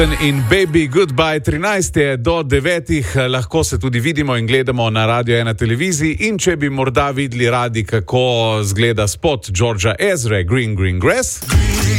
In Baby Goodbye 13 do 9, lahko se tudi vidimo in gledamo na Radio 1 televiziji. In če bi morda videli radi, kako zgleda spot Georgea Ezre, Green Green Grass.